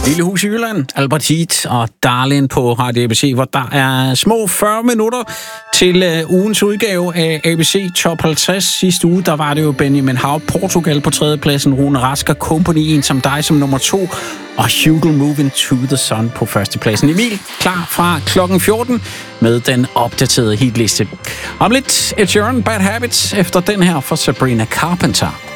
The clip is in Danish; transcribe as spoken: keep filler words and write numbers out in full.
Lille Hus i Jylland, Albert Heat og Darlin på Radio A B C, hvor der er små fyrre minutter til uh, ugens udgave af A B C Top halvtreds. Sidste uge, der var det jo Benjamin Hav, Portugal på tredjepladsen, Rune Rask og Company, En som dig som nummer to, og Hugo Moving to the Sun på førstepladsen. Emil, klar fra klokken fjorten med den opdaterede hitliste. Om lidt, Ed Sheeran, Bad Habits, efter den her for Sabrina Carpenter.